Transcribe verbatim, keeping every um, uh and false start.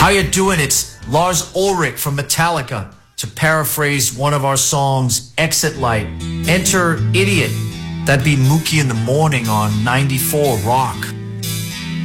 How you doing? It's Lars Ulrich from Metallica. To paraphrase one of our songs, Exit Light, enter Idiot. That'd be Mookie in the Morning on ninety-four Rock.